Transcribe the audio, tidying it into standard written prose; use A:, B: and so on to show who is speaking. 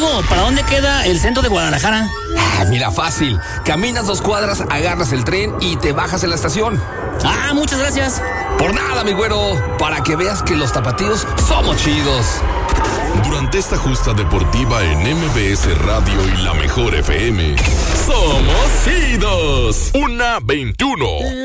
A: amigo, ¿para dónde queda el centro de Guadalajara?
B: Mira, fácil. Caminas 2 cuadras, agarras el tren y te bajas en la estación.
A: Muchas gracias.
B: Por nada, mi güero. Para que veas que los tapatíos somos chidos.
C: Durante esta justa deportiva en MBS Radio y La Mejor FM, somos chidos. 1:21.